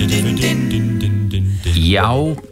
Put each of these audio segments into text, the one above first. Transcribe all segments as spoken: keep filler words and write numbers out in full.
Já,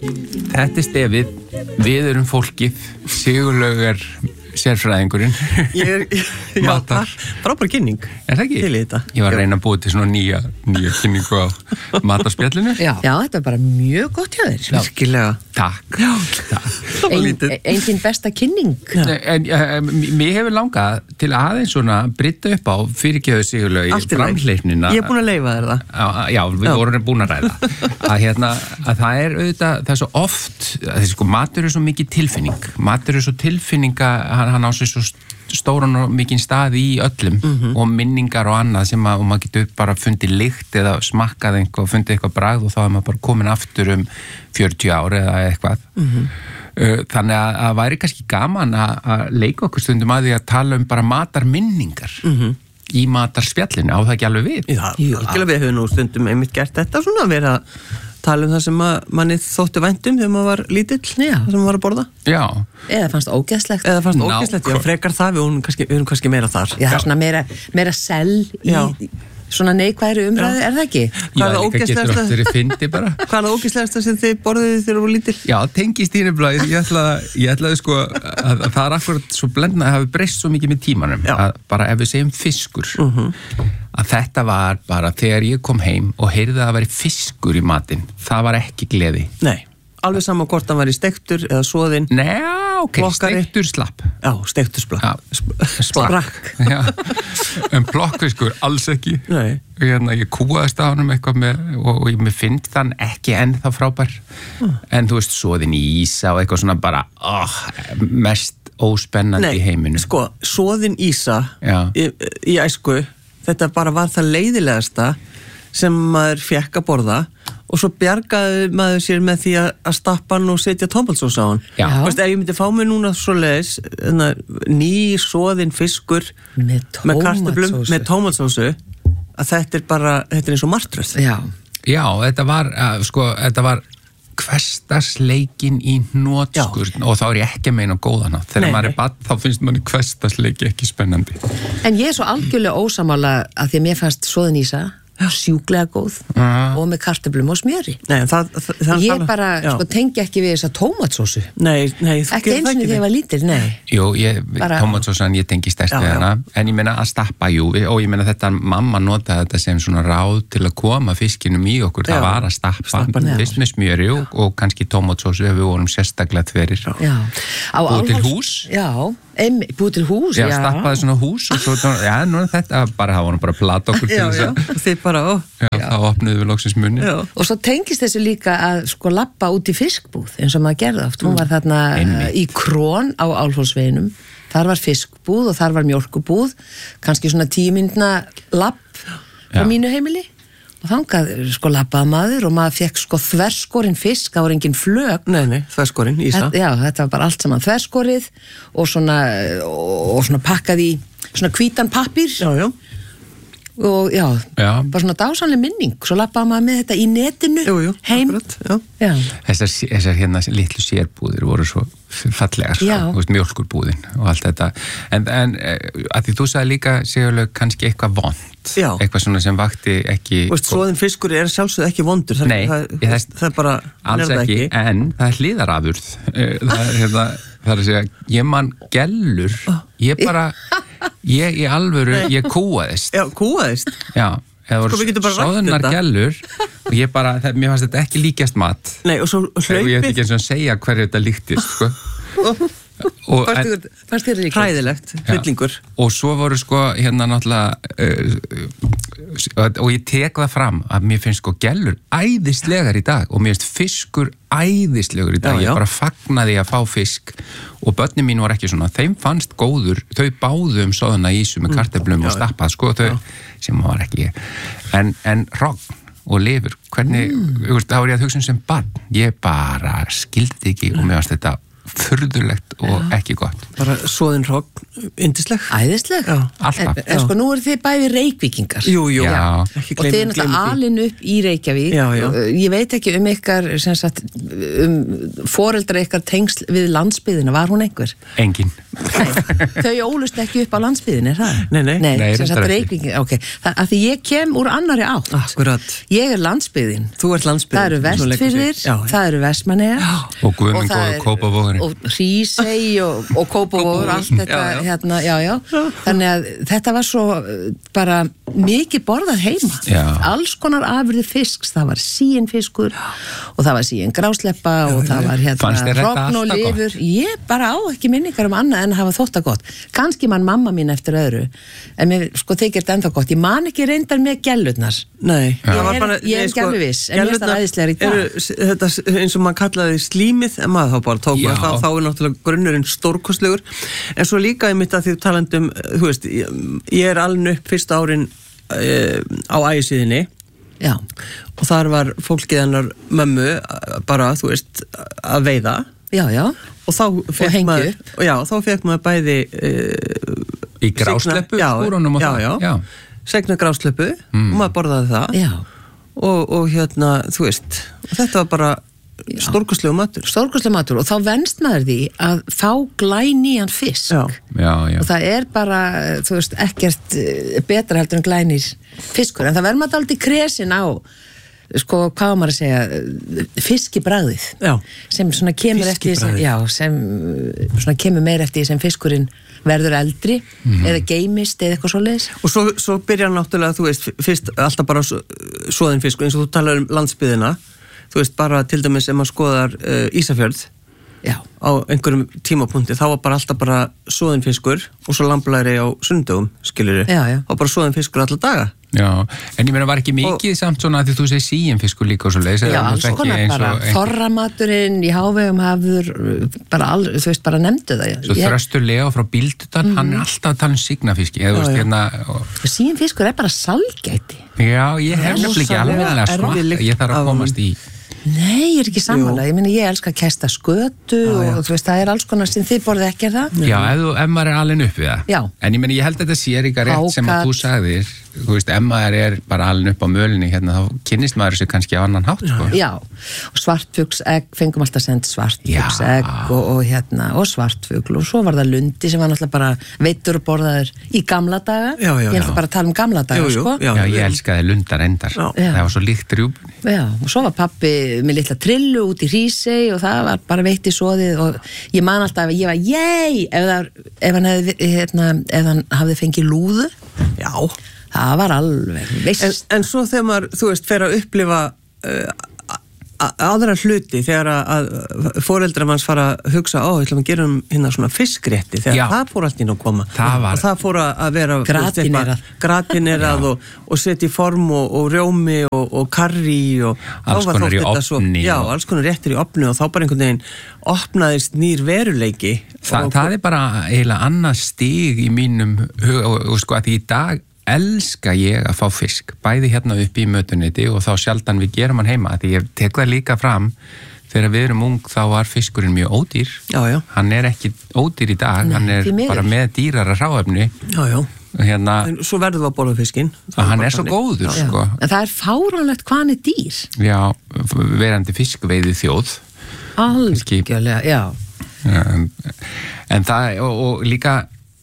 þetta er stefið. Við erum fólkið. Sigurlaugar sérfræðingurinn. Ég er, já, frábær kynning. Er það ekki? Til í þetta. Ég var að reyna að búa til svona nýja, nýja kynningu á matarspjallinu. Já. Já, þetta er bara mjög gott hjá þér. Virkilega. Takk. Já, takk. Ein, Engin besta kynning. En, en, en mér hefur langað til að aðeins svona brytta upp á fyrirgefðu Sigurlaug framhleypnina. Ég er búin að leyfa þér það. Já, já við já. vorum búin að ræða. að, hérna, að það er auðvitað, það er svo oft, þessi sko, matur er svo mikið tilfinning. Matur er svo tilfinninga, hann, hann á sig svo stóran og mikinn stað í öllum mm-hmm. og minningar og annað sem að, og maður getur bara fundið lykt eða smakkað eitthvað og fundið eitthvað bragð og þá er maður bara komin aftur um fjörutíu ár eða eitthvað. Mm-hmm. Þannig að það væri kannski gaman að, að leika okkur stundum að því að tala um bara matarminningar mm-hmm. í matarspjallinu, á það ekki alveg við? Já, alveg við höfum nú stundum einmitt gert þetta svona að vera tala um það sem að manni þótti væntum þegar maður var lítill, já. Það sem maður var að borða. Já. Eða fannst ógeðslegt. Eða fannst ógeðslegt, já, frekar það, við erum kannski, við erum kannski meira þar. Já, það er svona meira, meira sell í svona neikvæðri umræðu, er það ekki? Hvað er það ógeðslegasta? Hvað er það ógeðslegasta sem þið borðuðu þegar þú voru lítill? Já, tengist í nefnilega, ég ætlaði, ég ætlaði sko að, að það er akkurat svo blendna að hafi breyst svo mikið með tímanum, já. Að bara ef við segjum fiskur, uh-huh. að þetta var bara þegar ég kom heim og heyrði að það væri fiskur í matinn, það var ekki gleði. Nei. Alveg saman hvort hann var í steiktur eða soðinn. Nei, ok, Plokkari. Steiktur slapp. Já, steiktur slapp. Sprakk. Já, en plokkfiskur alls ekki. Nei. Hérna, ég kúaðist á honum eitthvað með, og, og ég með finnst þann ekki ennþá frábær. Mm. En þú veist, soðinn í ísa og eitthvað svona bara, oh, mest óspennandi Nei, í heiminu. Nei, sko, soðinn ísa í, í æsku, þetta bara var það leiðilegasta sem maður fekk að borða og svo bjargaði maður sér með því að stappa hann og setja tómatsós á hann. Já. Þú veist, ef ég myndi fá mig núna svoleiðis, ný soðinn fiskur með kartöflum, með tómatsósu, að þetta er bara, þetta er eins og martröð. Já. Já, þetta var, sko, þetta var hversdagsleikin í hnotskurn og þá er ég ekki að meina góðan átt. Þegar nei, maður er barn, þá finnst manni hversdagsleiki ekki spennandi. En ég er svo algjörlega ósamála að því að mér fannst soðin ísa sjúklega góð uh. og með kartöflum og smjöri. Nei, það, það, það ég bara, já. Sko, tengi ekki við þessa tómatsósu. Nei, nei, þú ekki eins og þegar ég var lítil, nei. Jú, ég, bara... tómatsósan, ég tengi stærst við hana, en ég meina að stappa, jú, og ég meina þetta, mamma notaði þetta sem svona ráð til að koma fiskinum í okkur, já. Það var að stappa, stappa fyrst með smjöri og, og kannski tómatsósu ef við vorum sérstaklega tverir. Já. Búið til hús. Já. Einmi, búið til hús, já. Já, stappaði svona hús og svo, já, nú þetta bara, það voru bara plat okkur til þess að þið bara, ó. Já, já. Þá opnuðu við loksins munni. Já. Og svo tengist þessu líka að sko labba út í fiskbúð, eins og maður gerði oft. Hún var þarna Einmi. Í Krón á Álfhólsveginum. Þar var fiskbúð og þar var mjólkubúð, kannski svona tíu mínútna labb á mínu heimili. Og þangað sko labbaði maður og maður fekk sko þverskorinn fisk, það var engin flög. Nei, nei, þverskorinn, ísa. Já, þetta var bara allt saman þverskorið og svona, og svona pakkað í svona hvítan pappír. Já, já. Og já, já. Bara svona dásanlega minning. Svo labbaði maður með þetta í netinu jú, jú, heim. Akkurat, já. Já. Þessar, þessar hérna litlu sérbúðir voru svo fallegar, þú veist, mjólkurbúðin og allt þetta. En, en að því þú sagði líka, Sigurlaug, kannski eitthvað vond. Já. Eitthvað svona sem vakti ekki... Þú veist, svoðin fiskur er sjálfsögð ekki vondur. Það, Nei, það, ég, þess, það er bara... Alls er ekki, ekki, en það er hliðarafurð. Það er, hérna, það er að segja, ég man gellur, ég bara... Ég í alvöru, ég kúaðist. Já, kúaðist? Já, það voru sko, sóðunar gellur og ég bara, það, mér fannst þetta ekki líkjast mat. Nei, og svo hlaupið. Ég ætti ekki eins og að segja hverju þetta líktist, sko. Og, en, fannst þér líka? Hræðilegt, hryllingur. Og svo voru sko, hérna náttúrulega, uh, og ég tek það fram að mér finnst sko gellur æðislegar í dag og mér finnst fiskur æðislegur í dag. Já, já. Ég bara fagnaði að fá fisk og börnin mín var ekki svona, þeim fannst góður, þau báðu um soðuna ísu með kartöflum mm, og stappað, sko, þau, já. Sem var ekki ég. En, en rogn og lifur, hvernig, mm. veist, þá er ég að hugsa sem barn, ég bara skildi ekki og mér fannst þetta furðulegt og já. Ekki gott. Bara soðin hrogn, yndisleg. Æðisleg. Alltaf. En, en sko nú eru þið bæði Reykvíkingar. Jú, jú. Já. Og þið er náttúrulega alin upp í Reykjavík. Já, já. Ég veit ekki um ykkar, sem sagt, um foreldra ykkar tengsl við landsbyðina. Var hún einhver? Engin. Nei, þau ólust ekki upp á landsbyðin, er það? Nei, nei. Nei, nei sem sagt Reykvíkingar, ok. Það, að því ég kem úr annari átt. Akkurat. Ég er landsbyðin. Þú ert landsbyðin. Það eru Vestfirðir, það eru Vestmannaeyjar. Og Guðmundar og Kópavogur. Og Hrísey og, og Kópavogur, allt þetta, já, já. Hérna, já, já. Þannig að þetta var svo bara mikið borðað heima. Já. Alls konar afurði fisks, það var síinfiskur og það var síin grásleppa og já, það var hérna hrogn og lifur. Ég bara á ekki minningar um annað en hafa þótt að gott. Kannski man mamma mín eftir öðru, en mér sko þykir þetta ennþá gott. Ég man ekki reyndar með gellurnar. Nei. Ég er, bara, ég er sko, gæluviss, en mér er það æðislegar í dag. Eru, þetta, eins og maður kallaði slímið, en maður þá bara tók og þá, þá er náttúrulega grunnurinn stórkostlegur. En svo líka ég mitt að því talandum, þú veist, ég, ég er alveg upp fyrsta árin uh, á ægisíðinni. Já. Og þar var fólkið hennar mömmu bara, þú veist, að veiða. Já, já. Og þá fekk og maður, og já, þá fekk maður bæði uh, í grásleppu skúrunum og já, það. Já, já. Segna grásleppu mm. og maður borðaði það. Já. Og, og hérna, þú veist, og þetta var bara stórkostlegu matur. Stórkostlegu matur og þá venst maður því að fá glænýjan fisk. Já. Já, já. Og það er bara, þú veist, ekkert betra heldur en glænýr fiskur. En það verður maður aldrei kresin á sko, hvað maður að segja, fiskibragðið. Já. Sem svona kemur eftir sem, já, sem svona kemur meir eftir sem fiskurinn verður eldri mm-hmm. eða geymist eða eitthvað svoleiðis. Og svo, svo byrjar náttúrulega, þú veist, fyrst alltaf bara soðin fiskur, eins og þú talar um landsbyðina, þú veist, bara til dæmis ef maður skoðar uh, Ísafjörð já. Á einhverjum tímapunkti, þá var bara alltaf bara soðin fiskur og svo lamblæri á sundugum, skilurðu, og bara soðin fiskur alla daga. Já, en ég meina var ekki mikið og, samt svona að því þú segir síinfiskur líka og svo leiðis. Já, alls konar bara, þorramaturinn í hávegum hafður, bara, all, þú veist, bara nefndu það. Svo ég... Þröstur Leo frá Bíldudal, mm. hann er alltaf að tala um signafiski, eða þú veist, hérna... Og... Síinfiskur er bara salgæti. Já, ég hef nefnilega ekki alveg að smaka, ég þarf að komast í... Nei, ég er ekki sammála, ég meina ég elska að kæsta skötu já, já. Og þú veist, það er alls konar sem þið borðið ekki er það. Já, ef, ef maður er alveg upp við það. Já. En ég meina, ég held að þetta sé ekki rétt sem að þú sagðir, þú veist, ef maður er bara alveg upp á mölinni hérna, þá kynnist maður þessu kannski á annan hátt, sko. Já, og svartfuglsegg, fengum alltaf send svartfuglsegg og, og hérna, og svartfugl og svo var það lundi sem var náttúrulega bara veittur og borðaður í gamla daga. Já, já, ég ætla bara að tala um gamla daga, jú, jú, sko. Já, já, ég elskaði lundar endar. Já. Það var svo líkt rjúbunni. Já, og svo var pappi með litla trillu út í Hrísey og það var bara veitt í soðið og ég man alltaf að ég var jæj ef, það, ef hann hefði hérna, ef hann hafði fengið lúðu. Já. Það var alveg veist. En, en svo þegar maður, þú veist, fer að upplifa uh, aðra hluti þegar að foreldrar manns fara að hugsa, ó, ég ætlum að gera um hérna svona fiskrétti, þegar já. Það fór allt inn að koma það var... og það fór að vera gratinerað, gratinerað og, og setja í form og, og rjómi og, og karrí og alls konar í opni já, og... alls konar réttir í opni og þá bara einhvern veginn opnaðist nýr veruleiki Þa, og... það er bara eiginlega annað stig í mínum hug og, og sko að því í dag elska ég að fá fisk, bæði hérna upp í mötuniti og þá sjaldan við gerum hann heima, því ég tek það líka fram þegar við erum ung þá var fiskurinn mjög ódýr, já, já. Hann er ekki ódýr í dag, Nei, hann er bara með dýrara hráefni já, já. Hérna, en svo verður við að borða fiskinn hann er svo góður já. Sko. En það er fáránlegt hvað hann er dýr já, verandi fiskveiði þjóð algjörlega, já en, en það, og, og líka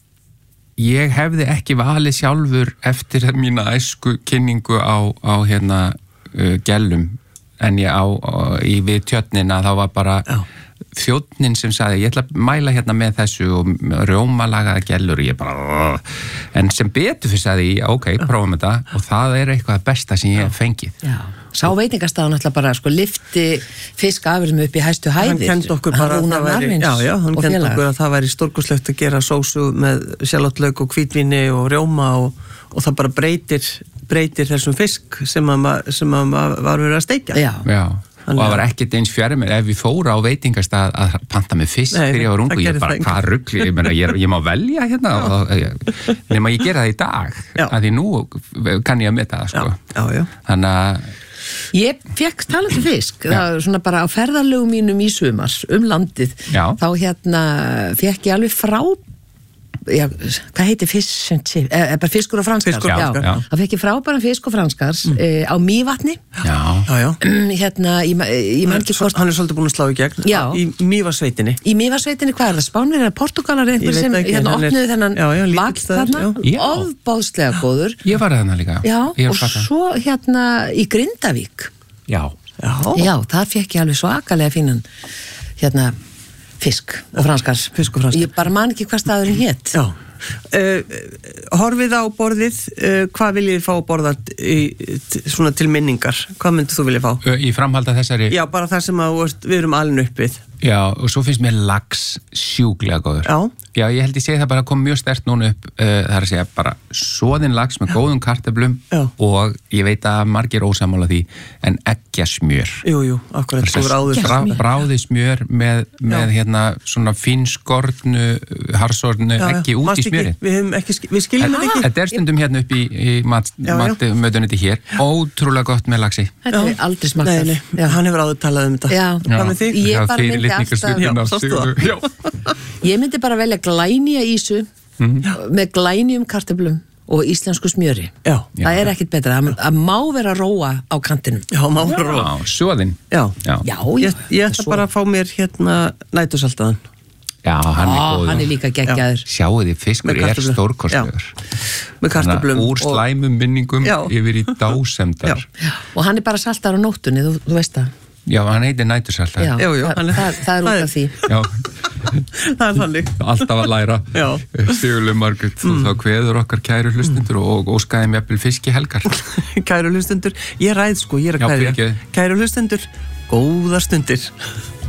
ég hefði ekki valið sjálfur eftir mína æsku kynningu á, á hérna uh, gellum en ég á, á í við tjörnina þá var bara já. Þjónninn sem sagði ég ætla að mæla hérna með þessu og rjómalagaða gellur og ég bara en sem betur fyrir sagði ég ok, prófum þetta og það er eitthvað besta sem ég hef fengið já. Sá veitingastafan alltaf bara sko lifti fiskafurðum upp í hæstu hæðir. Hann kendi okkur bara að það væri, já, já, hann kendi okkur að það væri stórkostlegt að gera sósu með sjalotlauk og hvítvíni og rjóma og, og það bara breytir, breytir þessum fisk sem að, sem að var verið að steikja. Já. Já. Og það var ekkert eins fjari mér ef við fóra á veitingastað að panta með fisk Nei, þegar ég var ungu, ég bara, hvað rugli ég, ég, ég má velja hérna og, nema ég gera það í dag, já. Að því nú kann ég að meta það sko. Já, já, já. Þannig að Ég fekk talandi fisk, það var svona bara á ferðarlögum mínum í sumar um landið, Já. þá hérna fekk ég alveg frá, já, hvað heitir fisk, eða bara fiskur og franskar, Fiskur og franskar, já. þá fekk ég frábæran fisk og franskars mm. e, á Mývatni, Já, Já, já. hérna, ég, ég man ekki hvort, Hann er svolítið búin að slá í gegn Já. í Mývatnssveitinni. í Mývatnssveitinni, hvað er það, Spánverið eða Portugalar eða Ég einhver veit sem ekki, hérna hann er- opnuðu þennan Já, já, lítill vagn staður, þarna, já. Já. ofbáðslega góður, ég var þarna líka. já, Ég er og fattað. svo hérna í Grindavík, Já. Já. já, þar fekk ég alveg svakalega fínan hérna fisk og franskars, Fisk og franskar. ég bara man ekki hvað staðurinn hétt. Já. Uh, horfið á borðið, uh, hvað viljið þið fá að borða í, t- svona til minningar? Hvað myndir þú vilja fá? Ö, Í framhald af þessari, Já, bara það sem að þú veist, við erum alin uppið. já, og svo finnst mér lax sjúklega góður. Já. Já, ég held ég segi það bara kom mjög sterkt núna upp, uh, það er að segja bara soðin lax með góðum kartöflum Já. og ég veit að margir ósammála því, en eggjasmjör. Jú, jú, akkurat, þú er áður Brá, bráði smjör með, með hérna svona finskornu, harsornu eggi út í smjöri. Við, höfum ekki, sk- við skiljum þetta ekki. Þetta er stundum hérna upp í, í mat, Já, já. matmötuniti hér, ótrúlega gott með laxi. Þetta er aldrei smakkað. Nei, nei, hann hefur áður talað um þetta. Já. Hvað með þig? Ég Já, bara fyrir myndi litningarsvipinn alltaf- á Já, sástu Sigurðu. það? Já. Ég myndi bara velja glænýja ísu með glænýjum kartöflum og íslensku smjöri. Já. Það er ekkit betra, það það má vera róa á kantinum. Já, má vera róa. Já, soðin. Já. Já. Já, Ég, ég ætla bara að fá mér hérna nætusaltaðan. Já, hann er Ó, góður. hann er líka geggjaður. Sjáu því, fiskur Með er kartöflum. stórkostlegur. Með kartöflum. Úr og- slæmum minningum Já. yfir í dásemdar. Já. Og hann er bara saltar á nóttunni, þú, þú veist það. Já, hann heitir nætursaltar. Já, Jú, jú, það, hann er- það, það er út það er- af því. Já, Það er þannig. alltaf að læra. Já. Sigurlaug Margrét, mm. þá kveður okkar kæru hlustundur og óskaði mér jafnvel fiski helgar. Kæru hlustendur, ég ræð sko, ég er að Já, kæra. fyrirgefðu. Kæru hlustendur, góðar stundir.